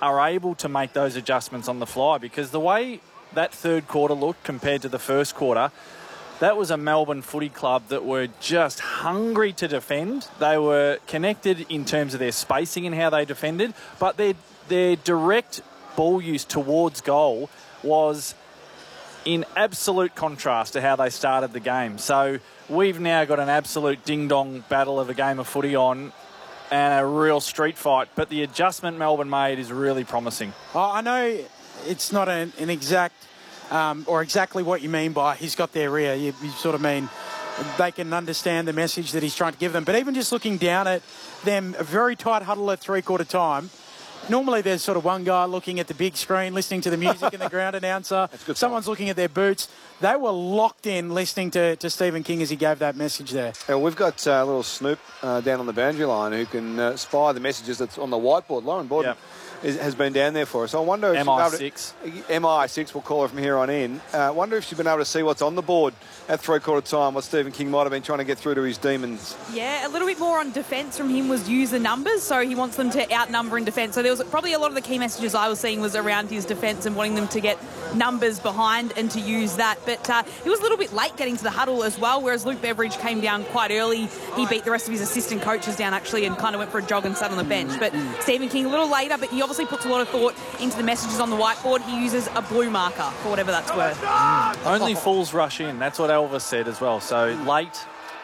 are able to make those adjustments on the fly, because the way that third quarter looked compared to the first quarter, that was a Melbourne Footy Club that were just hungry to defend. They were connected in terms of their spacing and how they defended, but their direct ball use towards goal was in absolute contrast to how they started the game. So we've now got an absolute ding-dong battle of a game of footy on, and a real street fight. But the adjustment Melbourne made is really promising. Oh, I know it's not an exact or exactly what you mean by he's got their ear. You sort of mean they can understand the message that he's trying to give them. But even just looking down at them, a very tight huddle at three-quarter time, normally there's sort of one guy looking at the big screen, listening to the music and the ground announcer. Someone's looking at their boots. They were locked in listening to Stephen King as he gave that message there. Yeah, we've got a little Snoop down on the boundary line who can spy the messages that's on the whiteboard. Lauren Borden has been down there for us. I wonder if MI6. MI6, we'll call her from here on in. I wonder if she's been able to see what's on the board at three-quarter time, what Stephen King might have been trying to get through to his Demons. Yeah, a little bit more on defence from him was use the numbers, so he wants them to outnumber in defence. So there was probably a lot of the key messages I was seeing was around his defence and wanting them to get numbers behind and to use that. But he was a little bit late getting to the huddle as well, whereas Luke Beveridge came down quite early. He beat the rest of his assistant coaches down, actually, and kind of went for a jog and sat on the bench. But Stephen King a little later, but he obviously puts a lot of thought into the messages on the whiteboard. He uses a blue marker for whatever that's worth. Only fools rush in. That's what Elvis said as well. So late,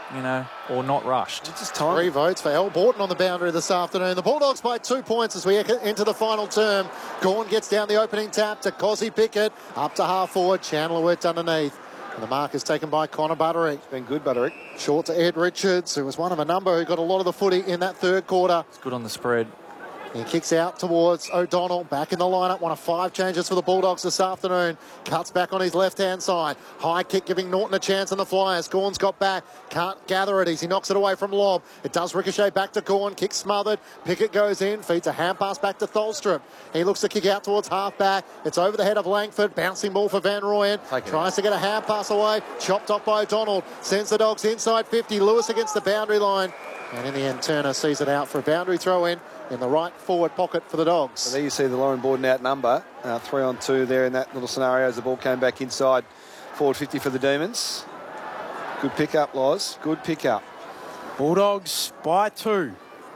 or not rushed. It's just time. 3 votes for Al Borton on the boundary this afternoon. The Bulldogs by 2 points as we enter the final term. Gawn gets down the opening tap to Cozzy Pickett. Up to half forward. Chandler worked underneath. And the mark is taken by Connor Butterick. It's been good, Butterick. Short to Ed Richards, who was one of a number who got a lot of the footy in that third quarter. It's good on the spread. He kicks out towards O'Donnell, back in the lineup. One of 5 changes for the Bulldogs this afternoon. Cuts back on his left-hand side. High kick giving Norton a chance on the Flyers. Gawn's got back. Can't gather it as he knocks it away from Lobb. It does ricochet back to Gawn. Kick smothered. Pickett goes in. Feeds a hand pass back to Tholstrup. He looks to kick out towards half-back. It's over the head of Langford. Bouncing ball for Van Rooyen. Tries to get a hand pass away. Chopped off by O'Donnell. Sends the Dogs inside 50. Lewis against the boundary line. And in the end, Turner sees it out for a boundary throw-in the right forward pocket for the Dogs. So there you see the Lauren Borden outnumber. 3-on-2 there in that little scenario as the ball came back inside. Forward 50 for the Demons. Good pick-up, Loz. Good pick-up. Bulldogs by 2,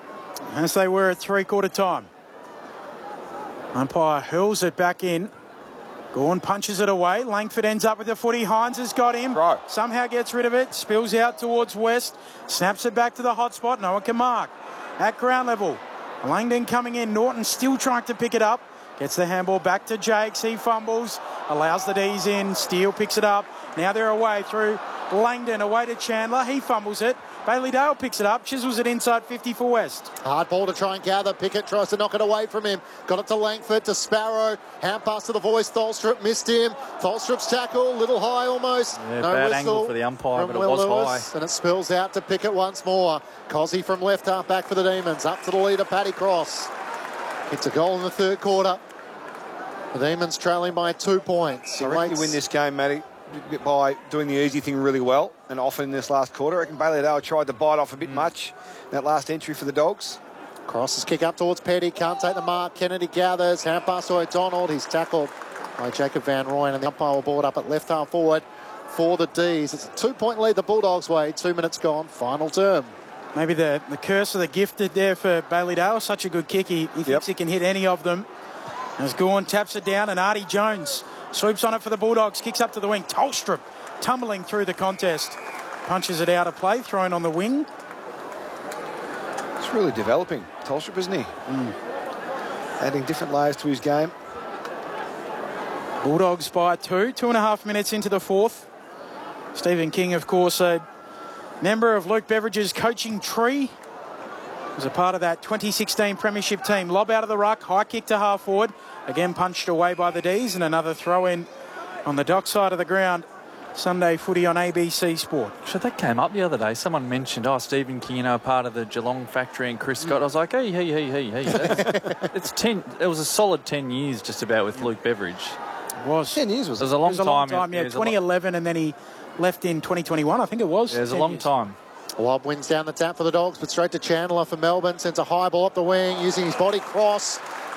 as they were at three-quarter time. Umpire hurls it back in. Gawn punches it away. Langford ends up with the footy. Hines has got him. Right. Somehow gets rid of it. Spills out towards West. Snaps it back to the hot spot. No one can mark. At ground level. Langdon coming in. Norton still trying to pick it up. Gets the handball back to Jakes. He fumbles. Allows the D's in. Steele picks it up. Now they're away through Langdon. Away to Chandler. He fumbles it. Bailey Dale picks it up. Chisels it inside 50 for West. Hard ball to try and gather. Pickett tries to knock it away from him. Got it to Langford, to Sparrow. Hand pass to the voice. Tholstrup missed him. Tholstrup's tackle, little high almost. Yeah, no bad whistle angle for the umpire, but it was Lewis, high. And it spills out to Pickett once more. Cozzy from left half back for the Demons. Up to the leader, Paddy Cross. It's a goal in the third quarter. The Demons trailing by 2 points. I reckon you win this game, Matty, by doing the easy thing really well and often in this last quarter. I reckon Bailey Dale tried to bite off a bit much that last entry for the Dogs. Cross's kick up towards Petty. Can't take the mark. Kennedy gathers. Hand pass to O'Donnell. He's tackled by Jacob Van Rooyen. And the umpire will board up at left half forward for the D's. It's a 2-point lead the Bulldogs' way. 2 minutes gone. Final term. Maybe the curse of the gifted there for Bailey Dale. Such a good kick. He thinks he can hit any of them. As Gawn taps it down and Artie Jones swoops on it for the Bulldogs. Kicks up to the wing. Tholstrup tumbling through the contest. Punches it out of play. Thrown on the wing. It's really developing, Tholstrup, isn't he? Adding different layers to his game. Bulldogs by 2. 2.5 minutes into the fourth. Stephen King, of course, a member of Luke Beveridge's coaching tree. Was a part of that 2016 Premiership team. Lob out of the ruck. High kick to half forward. Again punched away by the D's. And another throw in on the dock side of the ground. Sunday footy on ABC Sport. So that came up the other day. Someone mentioned, Stephen King, part of the Geelong factory and Chris Scott. I was like, hey. It was a solid 10 years just about with Luke Beveridge. It was. 10 years was it? It was a long time. Yeah, 2011 and then he left in 2021, I think it was. Yeah, it was a long time. Lobb wins down the tap for the Dogs, but straight to Chandler for Melbourne. Sends a high ball up the wing, using his body cross.